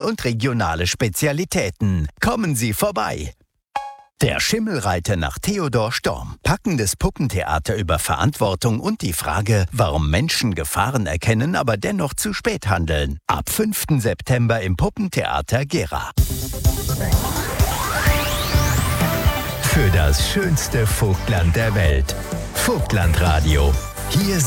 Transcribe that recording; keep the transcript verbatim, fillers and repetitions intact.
und regionale Spezialitäten. Kommen Sie vorbei. Der Schimmelreiter nach Theodor Storm. Packendes Puppentheater über Verantwortung und die Frage, warum Menschen Gefahren erkennen, aber dennoch zu spät handeln. Ab fünften September im Puppentheater Gera. Für das schönste Vogtland der Welt. Vogtlandradio. Hier